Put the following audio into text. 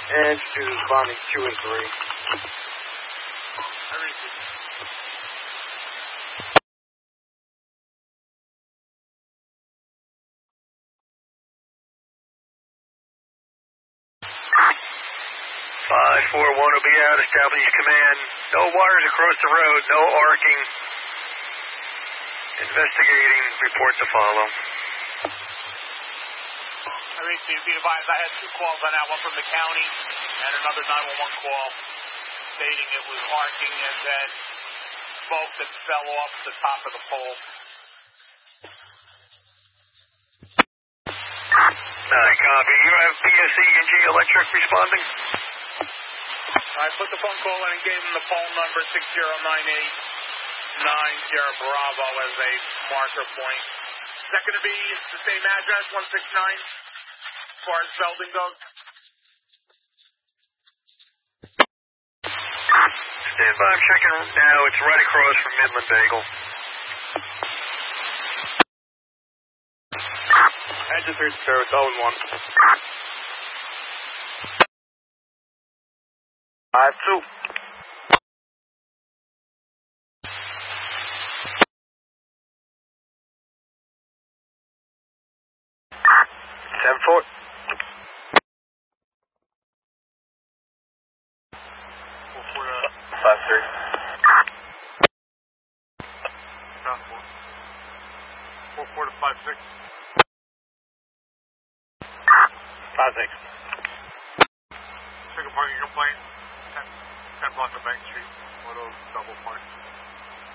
And students bombing 2 and 3. I receive. Five, 4, 1 will be out. Establish command. No wires across the road. No arcing. Investigating. Report to follow. I receive. Be advised, I had 2 calls on that, one from the county and another 911 call stating it was arcing and then smoke that fell off the top of the pole. Copy. You have PSE&G Electric responding? I put the phone call in and gave them the phone number 609890 Bravo as a marker point. Is that going to be the same address, 169, as far as Belden goes? Stand by. I'm checking now. It's right across from Midland Bagel. Engine 3 service, 0-1. 5-2. Second part of your complaint, 10 block of Bank Street, Auto double point.